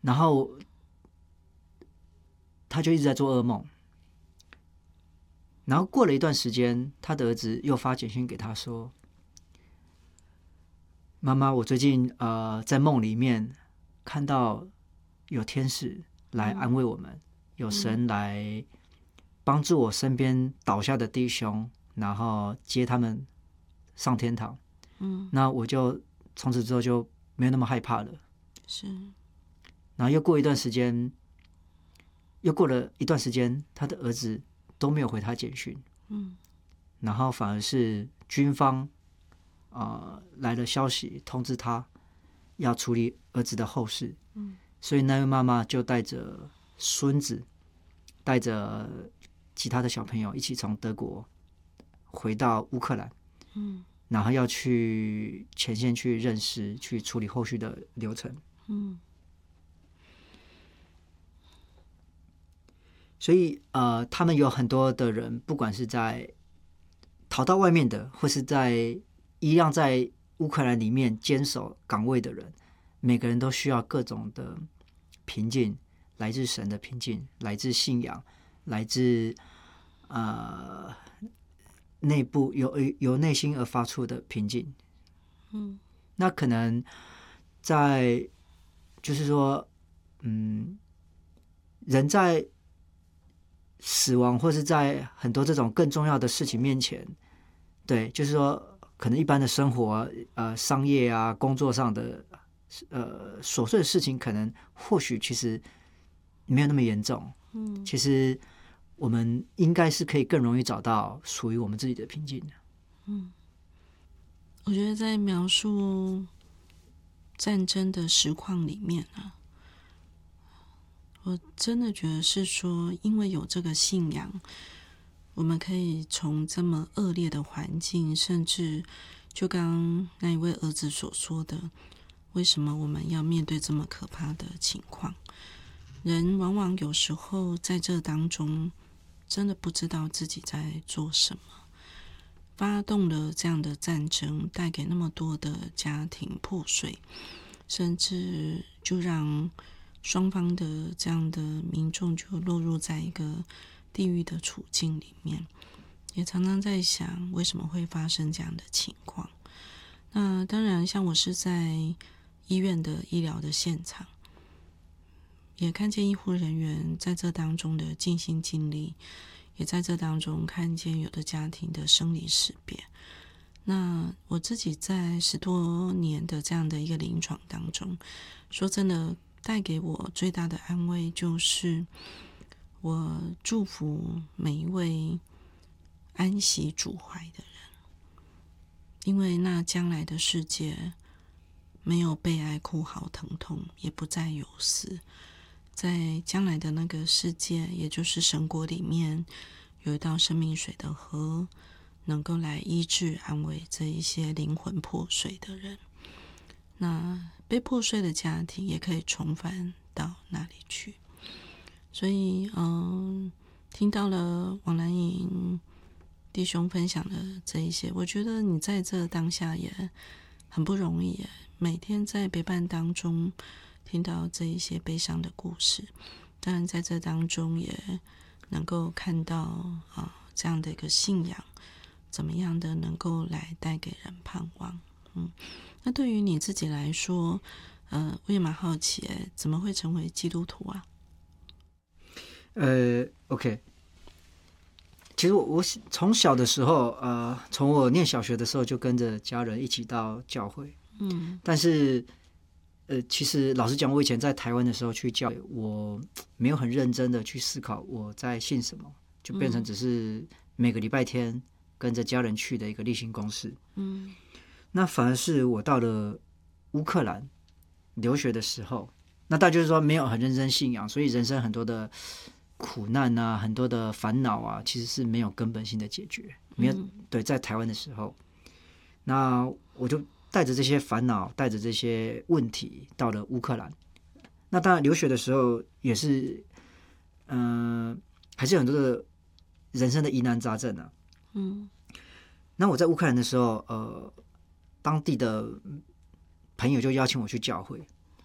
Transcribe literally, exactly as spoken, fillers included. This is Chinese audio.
然后他就一直在做噩梦。然后过了一段时间，他的儿子又发简讯给他说：“妈妈，我最近呃在梦里面看到有天使来安慰我们，嗯、有神来帮助我身边倒下的弟兄，然后接他们上天堂。嗯，那我就从此之后就没有那么害怕了。是，然后又过一段时间，又过了一段时间，他的儿子都没有回他简讯。嗯，然后反而是军方。”呃，来了消息通知他要处理儿子的后事，嗯，所以那位妈妈就带着孙子，带着其他的小朋友一起从德国回到乌克兰，嗯，然后要去前线去认识，去处理后续的流程，嗯，所以呃，他们有很多的人，不管是在逃到外面的，或是在一样在乌克兰里面坚守岗位的人，每个人都需要各种的平静，来自神的平静，来自信仰，来自呃内部由由内心而发出的平静。嗯，那可能在就是说，嗯，人在死亡或是在很多这种更重要的事情面前，对，就是说。可能一般的生活，呃，商业啊，工作上的，呃，琐碎的事情，可能或许其实没有那么严重。嗯，其实我们应该是可以更容易找到属于我们自己的平静的。 嗯，我觉得在描述战争的实况里面啊，我真的觉得是说，因为有这个信仰。我们可以从这么恶劣的环境，甚至就刚刚那一位儿子所说的，为什么我们要面对这么可怕的情况？人往往有时候在这当中，真的不知道自己在做什么，发动了这样的战争，带给那么多的家庭破碎，甚至就让双方的这样的民众就落入在一个地狱的处境里面，也常常在想为什么会发生这样的情况。那当然像我是在医院的医疗的现场，也看见医护人员在这当中的尽心尽力，也在这当中看见有的家庭的生离死别。那我自己在十多年的这样的一个临床当中，说真的带给我最大的安慰就是我祝福每一位安息主怀的人，因为那将来的世界没有悲哀哭嚎疼痛，也不再有死。在将来的那个世界，也就是神国里面，有一道生命水的河，能够来医治安慰这一些灵魂破碎的人。那被破碎的家庭也可以重返到那里去。所以嗯，听到了王兰颖弟兄分享的这一些，我觉得你在这当下也很不容易耶，每天在陪伴当中听到这一些悲伤的故事，当然在这当中也能够看到啊这样的一个信仰怎么样的能够来带给人盼望。嗯，那对于你自己来说，呃，我也蛮好奇诶，怎么会成为基督徒啊？ 呃 ，OK， 其实我我从小的时候，呃，从我念小学的时候就跟着家人一起到教会，嗯，但是，呃，其实老实讲，我以前在台湾的时候去教会，我没有很认真的去思考我在信什么，就变成只是每个礼拜天跟着家人去的一个例行公事，嗯，那反而是我到了乌克兰留学的时候，那大家就是说没有很认真信仰，所以人生很多的苦难啊，很多的烦恼啊，其实是没有根本性的解决。没有、嗯、对，在台湾的时候，那我就带着这些烦恼，带着这些问题到了乌克兰。那当然，留学的时候也是，嗯、呃，还是有很多的人生的疑难杂症啊。嗯，那我在乌克兰的时候，呃，当地的朋友就邀请我去教会。